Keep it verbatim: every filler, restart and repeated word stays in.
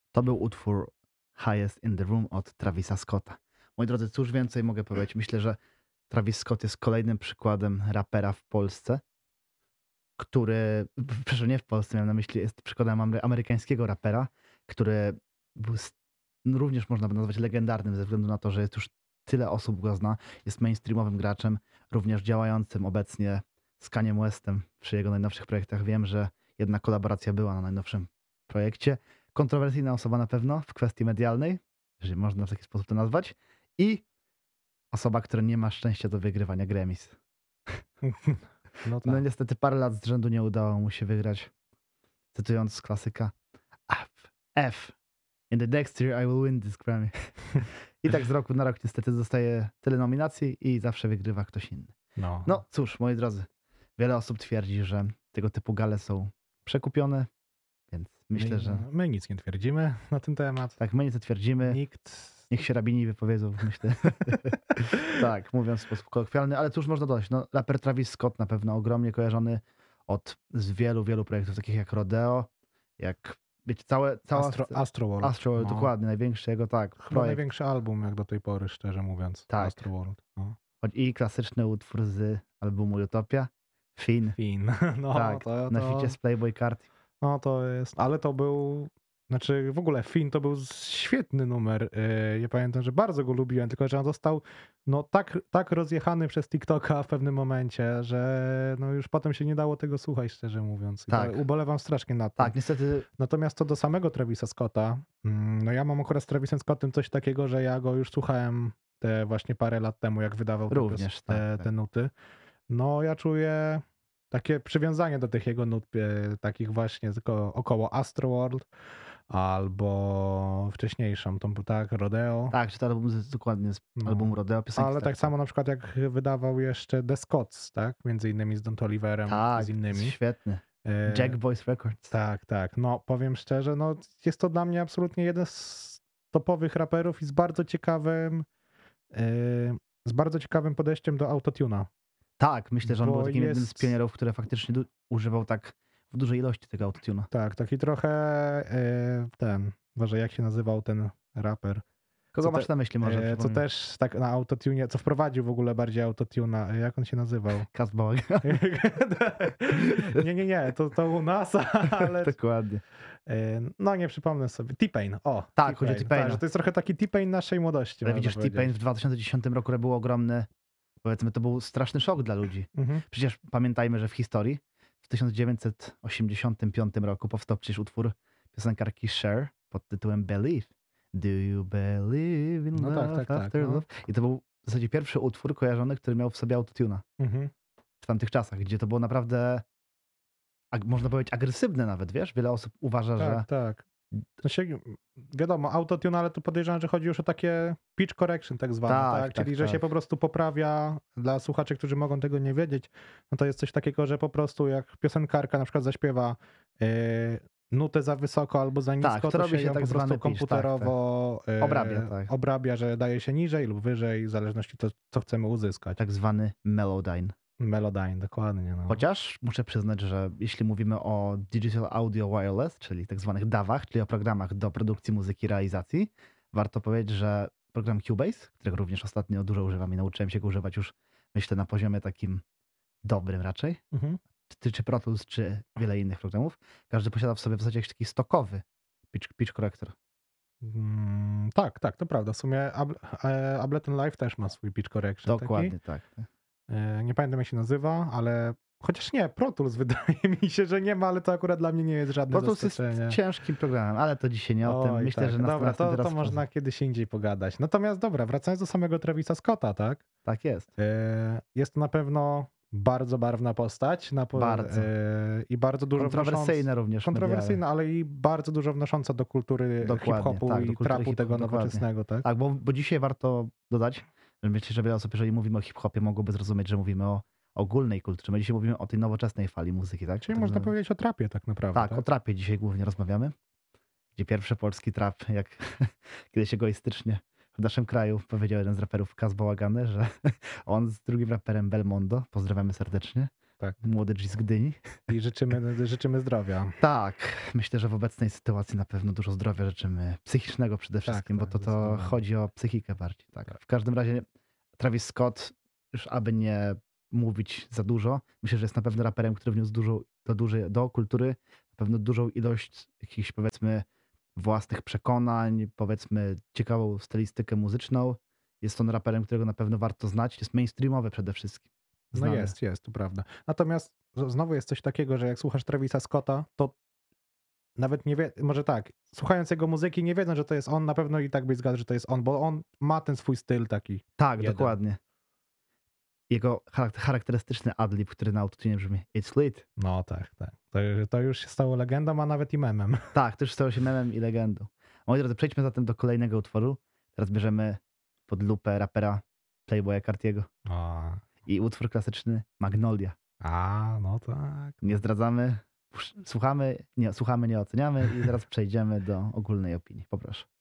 To był utwór Highest in the Room od Travisa Scotta. Moi drodzy, cóż więcej mogę powiedzieć? Myślę, że Travis Scott jest kolejnym przykładem rapera w Polsce, który, przepraszam, nie w Polsce, miałem na myśli, jest przykładem amery- amerykańskiego rapera, który był s- no, również można by nazwać legendarnym ze względu na to, że jest już tyle osób go zna, jest mainstreamowym graczem, również działającym obecnie z Kaniem Westem przy jego najnowszych projektach. Wiem, że jedna kolaboracja była na najnowszym projekcie. Kontrowersyjna osoba na pewno w kwestii medialnej, jeżeli można w taki sposób to nazwać, i osoba, która nie ma szczęścia do wygrywania Grammys. No No tak. niestety parę lat z rzędu nie udało mu się wygrać. Cytując z klasyka F, F. In the next year I will win this Grammy. I tak z roku na rok niestety dostaje tyle nominacji i zawsze wygrywa ktoś inny. No. No cóż, moi drodzy, wiele osób twierdzi, że tego typu gale są przekupione, więc myślę, my, że my nic nie twierdzimy na ten temat. tak, my nie to twierdzimy. Nikt. Niech się rabini wypowiedzą, myślę. Tak, mówiąc w sposób kolokwialny, ale cóż można dodać? No, raper Travis Scott na pewno ogromnie kojarzony od z wielu, wielu projektów, takich jak Rodeo, jak wiecie, całe, cała Astro, sce- Astroworld. Astro, no. dokładnie, największy jego, tak, Chyba projekt. największy album jak do tej pory, szczerze mówiąc. Tak. Astroworld. No. Choć I klasyczny utwór z albumu Utopia, Fin, Fin. No, tak, to, na to, ficie z Playboy Carti. no to jest. Ale to był. Znaczy w ogóle Fin to był świetny numer. Yy, Ja pamiętam, że bardzo go lubiłem, tylko że on został no, tak, tak rozjechany przez TikToka w pewnym momencie, że no, już potem się nie dało tego słuchać, szczerze mówiąc. I Tak. to ubolewam strasznie nad tym. Tak, niestety, Natomiast co do samego Travisa Scotta, mm, no ja mam akurat z Travisem Scottem coś takiego, że ja go już słuchałem te właśnie parę lat temu, jak wydawał te, Również, pios- te, tak, tak. te nuty. No ja czuję takie przywiązanie do tych jego nut, e, takich właśnie tylko około Astroworld albo wcześniejszą, tą tak, Rodeo. tak, czy to album z, dokładnie z No. albumu Rodeo, piosenki Ale z tak samo na przykład jak wydawał jeszcze The Scots, tak? Między innymi z Don Oliverem i tak, z innymi. świetny. E, Jack Boys Records. Tak, tak. No powiem szczerze, no jest to dla mnie absolutnie jeden z topowych raperów i z bardzo ciekawym yy, z bardzo ciekawym podejściem do autotuna. Tak, myślę, że on Bo był takim jednym z jest- pionierów, który faktycznie du- używał tak w dużej ilości tego autotuna. Tak, taki trochę yy, ten, może jak się nazywał ten raper, Kogo Co masz te- na myśli może? yy, co przypomnij. też tak na autotunie, co wprowadził w ogóle bardziej autotuna, jak on się nazywał? Kaz Bałagan. nie, nie, nie, to, to u nas, ale Dokładnie. yy, no nie przypomnę sobie. T-Pain, o. Tak, chodzi o T-Pain. T-Paina. Tak, że to jest trochę taki T-Pain naszej młodości. Ale można widzisz, T-Pain powiedzieć. w dwa tysiące dziesiątym roku był ogromny, powiedzmy, to był straszny szok dla ludzi. Mhm. Przecież pamiętajmy, że w historii w tysiąc dziewięćset osiemdziesiątym piątym roku powstał przecież utwór piosenkarki Cher pod tytułem Believe. Do you believe in No love tak, tak, tak, after no. love? I to był w zasadzie pierwszy utwór kojarzony, który miał w sobie autotuna Mhm. w tamtych czasach, gdzie to było naprawdę, ag- można powiedzieć, agresywne nawet, wiesz? Wiele osób uważa, że Tak, tak. No się, wiadomo, autotune, ale tu podejrzewam, że chodzi już o takie pitch correction tak zwane, Tak, tak? tak, Czyli, że się tak. po prostu poprawia, dla słuchaczy, którzy mogą tego nie wiedzieć, no to jest coś takiego, że po prostu jak piosenkarka na przykład zaśpiewa yy, nutę za wysoko albo za nisko, to to, robi się się ją tak po zwany prostu pitch, tak, komputerowo yy, Obrabia, tak. obrabia, że daje się niżej lub wyżej, w zależności to, co chcemy uzyskać. Tak zwany Melodyne. Melodyne, dokładnie. No. Chociaż muszę przyznać, że jeśli mówimy o Digital Audio Wireless, czyli tak zwanych dawach, czyli o programach do produkcji muzyki i realizacji, warto powiedzieć, że program Cubase, którego również ostatnio dużo używam i nauczyłem się go używać już, myślę, na poziomie takim dobrym raczej, Mhm. czy, czy Pro Tools, czy wiele innych programów, każdy posiada w sobie w zasadzie jakiś taki stokowy pitch, pitch corrector. Mm, tak, tak, to prawda. W sumie Ab- e, Ableton Live też ma swój pitch correction. Dokładnie, Taki. tak. E, Nie pamiętam jak się nazywa, ale chociaż nie, Pro Tools wydaje mi się, że nie ma, ale to akurat dla mnie nie jest żadne Pro Tools jest zaskoczenie. ciężkim programem, ale to dzisiaj nie o tym. Oj, Myślę, tak. że Dobra, następnym to, raz to można kiedyś indziej pogadać. Natomiast dobra, wracając do samego Travisa Scotta, tak? Tak jest. E, Jest to na pewno bardzo barwna postać. Na po, Bardzo. e, I bardzo dużo Kontrowersyjne również. Kontrowersyjna, ale i bardzo dużo wnosząca do kultury Dokładnie, hip-hopu tak, do i kultury trapu hip-hopu, tego dokładnie. nowoczesnego, tak? Tak, bo, bo dzisiaj warto dodać, że myślę, że wiele osób, jeżeli mówimy o hip-hopie, mogłoby zrozumieć, że mówimy o ogólnej kulturze. My dzisiaj mówimy o tej nowoczesnej fali muzyki, tak? Czyli Także- można powiedzieć o trapie tak naprawdę. Tak, Tak, o trapie dzisiaj głównie rozmawiamy, gdzie pierwszy polski trap, jak kiedyś egoistycznie w naszym kraju powiedział jeden z raperów Kaz Bałagany, że on z drugim raperem Belmondo, pozdrawiamy serdecznie, tak. Młody G z Gdyni. I życzymy, życzymy zdrowia. Tak, myślę, że w obecnej sytuacji na pewno dużo zdrowia życzymy. Psychicznego przede wszystkim, tak, bo to, to zdecydowanie. chodzi o psychikę bardziej. Tak. Tak. W każdym razie Travis Scott, już aby nie mówić za dużo, myślę, że jest na pewno raperem, który wniósł dużo do, dużej, do kultury, na pewno dużą ilość jakichś, powiedzmy, własnych przekonań, powiedzmy, ciekawą stylistykę muzyczną. Jest on raperem, którego na pewno warto znać. Jest mainstreamowy przede wszystkim. No Znany. jest, jest, to prawda. Natomiast z- znowu jest coś takiego, że jak słuchasz Travisa Scotta, to nawet nie wie, może tak, słuchając jego muzyki nie wiedzą, że to jest on, na pewno i tak byś zgadł, że to jest on, bo on ma ten swój styl taki. Tak, jeden. dokładnie. Jego charak- charakterystyczny adlib, który na autotune brzmi It's lit. No tak, tak. To, to już się stało legendą, a nawet i memem. Tak, to już stało się memem i legendą. Moi drodzy, przejdźmy zatem do kolejnego utworu. Teraz bierzemy pod lupę rapera Playboya Cartiego A, i utwór klasyczny Magnolia. a no tak. Nie zdradzamy, słuchamy, nie, słuchamy, nie oceniamy i zaraz przejdziemy do ogólnej opinii. Poproszę.